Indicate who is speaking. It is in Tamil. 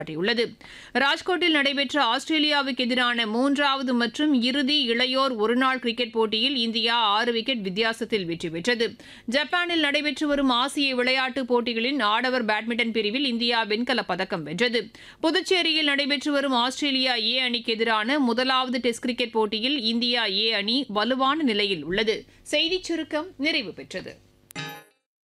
Speaker 1: உள்ளது. ராஜ்கோட்டில் நடைபெற்ற ஆஸ்திரேலியாவுக்கு எதிரான மூன்றாவது மற்றும் இறுதி இளையோர் ஒருநாள் கிரிக்கெட் போட்டியில் இந்தியா 6 விக்கெட் வித்தியாசத்தில் வெற்றி பெற்றது. ஜப்பானில் நடைபெற்று வரும் ஆசிய விளையாட்டுப் போட்டிகளின் ஆடவர் பேட்மிண்டன் பிரிவில் இந்தியா வெண்கலப் பதக்கம் வென்றது. புதுச்சேரியில் நடைபெற்று வரும் ஆஸ்திரேலியா ஏ அணிக்கு எதிரான முதலாவது டெஸ்ட் கிரிக்கெட் போட்டியில் இந்தியா ஏ அணி வலுவான நிலையில் உள்ளது. செய்திச் சுருக்கம் நிறைவு பெற்றது.